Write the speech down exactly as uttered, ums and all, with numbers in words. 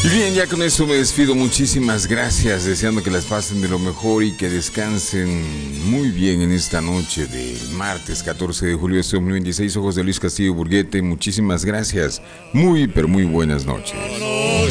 Y bien, ya con eso me despido. Muchísimas gracias, deseando que las pasen de lo mejor y que descansen muy bien en esta noche del martes catorce de julio de este dos mil veintiséis. Ojos de Luis Castillo Burguete, muchísimas gracias. Muy, pero muy buenas noches.